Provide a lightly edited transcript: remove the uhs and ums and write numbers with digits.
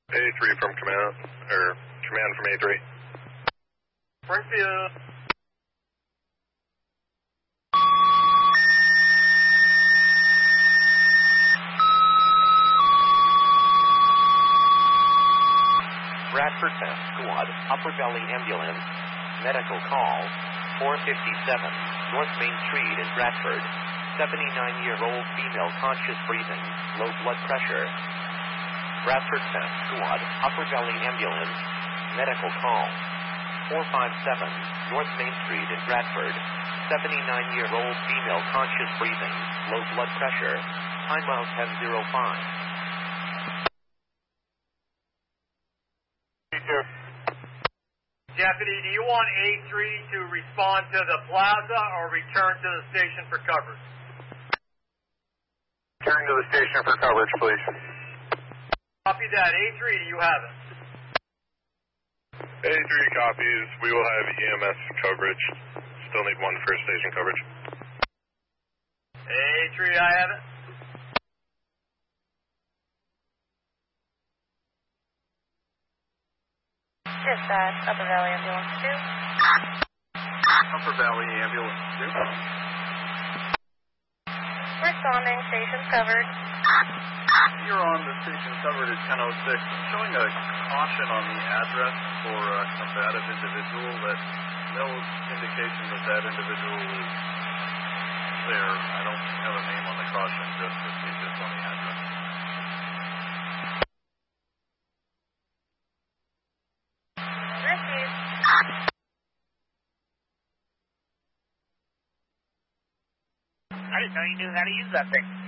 A3 from command, or command from A3. Springfield. Bradford Fence Squad, Upper Valley Ambulance, medical call, 457, North Main Street in Bradford. 79-year-old female conscious breathing, low blood pressure. Bradford Fence Squad, Upper Valley Ambulance, medical call, 457, North Main Street in Bradford. 79-year-old female conscious breathing, low blood pressure, time out 10:05. Deputy, do you want A3 to respond to the plaza or return to the station for coverage? Return to the station for coverage, please. Copy that. A3, do you have it? A3 copies. We will have EMS coverage. Still need one first station coverage. A3, I have it. Dispatch, Upper Valley Ambulance 2. Upper Valley Ambulance 2. Responding, stations covered. You're on the station covered at 10:06. I'm showing a caution on the address for a combative individual. That no indication that that individual is there. I don't have a name on the caution, just on the address. Received. I didn't know you knew how to use that thing.